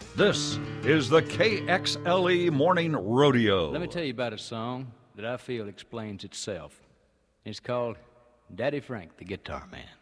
This is the KXLE Morning Rodeo. Let me tell you about a song that I feel explains itself. It's called Daddy Frank, the Guitar Man.